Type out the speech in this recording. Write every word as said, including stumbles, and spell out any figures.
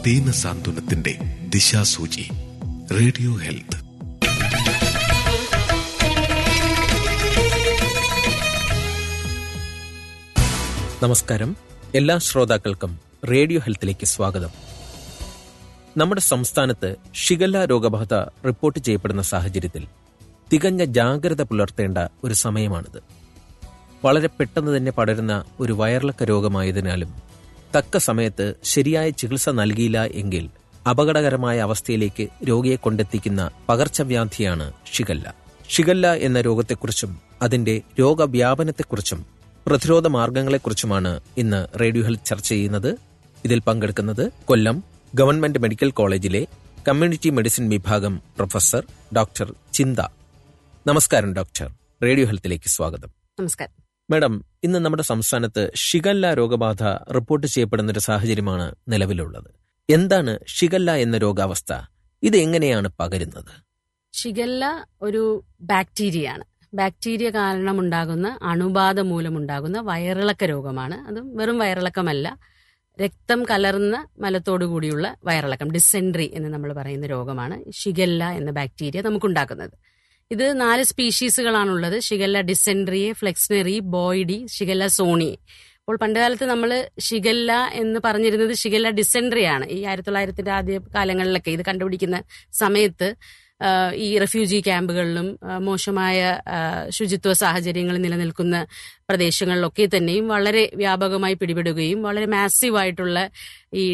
ദീനസാന്ത്വനത്തിന്റെ ദിശാസൂചി. Radio health. നമസ്കാരം. എല്ലാ ശ്രോതാക്കൾക്കും റേഡിയോ ഹെൽത്തിലേക്ക് സ്വാഗതം. നമ്മുടെ സംസ്ഥാനത്ത് ഷിഗല്ല രോഗബാധ റിപ്പോർട്ട് ചെയ്യപ്പെടുന്ന സാഹചര്യത്തിൽ തികഞ്ഞ ജാഗ്രത പുലർത്തേണ്ട ഒരു സമയമാണിത്. വളരെ പെട്ടെന്ന് തന്നെ പടരുന്ന ഒരു വയറിളക്ക രോഗമായതിനാലും തക്ക സമയത്ത് ശരിയായ ചികിത്സ നൽകിയില്ല എങ്കിൽ അപകടകരമായ അവസ്ഥയിലേക്ക് രോഗിയെ കൊണ്ടെത്തിക്കുന്ന പകർച്ചവ്യാധിയാണ് ഷിഗല്ല. ഷിഗല്ല എന്ന രോഗത്തെക്കുറിച്ചും അതിന്റെ രോഗവ്യാപനത്തെക്കുറിച്ചും പ്രതിരോധ മാർഗങ്ങളെക്കുറിച്ചുമാണ് ഇന്ന് റേഡിയോ ഹെൽത്ത് ചർച്ച ചെയ്യുന്നത്. ഇതിൽ പങ്കെടുക്കുന്നത് കൊല്ലം ഗവൺമെന്റ് മെഡിക്കൽ കോളേജിലെ കമ്മ്യൂണിറ്റി മെഡിസിൻ വിഭാഗം പ്രൊഫസർ ഡോക്ടർ ചിന്ത. നമസ്കാരം ഡോക്ടർ. റേഡിയോ ഹെൽത്തിലേക്ക് സ്വാഗതം. നമസ്കാരം മാഡം. ഇന്ന് നമ്മുടെ സംസ്ഥാനത്ത് ഷിഗല്ല രോഗബാധ റിപ്പോർട്ട് ചെയ്യപ്പെടുന്ന ഒരു സാഹചര്യമാണ് നിലവിലുള്ളത്. എന്താണ് ഷിഗല്ല എന്ന രോഗാവസ്ഥ? ഇത് എങ്ങനെയാണ് പകരുന്നത്? ഷിഗല്ല ഒരു ബാക്ടീരിയയാണ്. ബാക്ടീരിയ കാരണമുണ്ടാകുന്ന അണുബാധ മൂലമുണ്ടാകുന്ന വയറിളക്ക രോഗമാണ്. അത് വെറും വയറിളക്കമല്ല, രക്തം കലർന്ന മലത്തോടു കൂടിയുള്ള വയറിളക്കം, ഡിസെൻട്രി എന്ന് നമ്മൾ പറയുന്ന രോഗമാണ് ഷിഗല്ല എന്ന ബാക്ടീരിയ നമുക്കുണ്ടാക്കുന്നത്. ഇത് നാല് സ്പീഷീസുകളാണുള്ളത്: shigella dysenteriae, flexneri, boydii, shigella സോണിയെ. അപ്പോൾ പണ്ടുകാലത്ത് നമ്മൾ ഷിഗല്ല എന്ന് പറഞ്ഞിരുന്നത് ഷിഗല്ല ഡിസെൻട്രിയാണ്. ഈ ആയിരത്തി തൊള്ളായിരത്തിന്റെ ആദ്യ കാലങ്ങളിലൊക്കെ ഇത് കണ്ടുപിടിക്കുന്ന സമയത്ത് ഈ റെഫ്യൂജി ക്യാമ്പുകളിലും മോശമായ ശുചിത്വ സാഹചര്യങ്ങൾ നിലനിൽക്കുന്ന പ്രദേശങ്ങളിലൊക്കെ തന്നെയും വളരെ വ്യാപകമായി പിടിപെടുകയും വളരെ മാസീവായിട്ടുള്ള ഈ